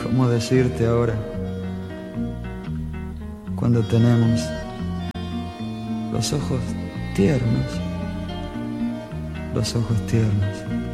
¿Cómo decirte ahora? Cuando tenemos los ojos tiernos, los ojos tiernos.